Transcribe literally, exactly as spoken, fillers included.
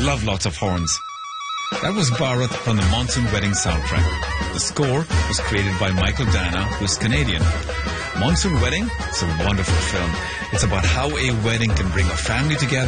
love lots of horns. That was Bharat from the Monsoon Wedding soundtrack. The score was created by Michael Dana, who's Canadian. Monsoon Wedding is a wonderful film. It's about how a wedding can bring a family together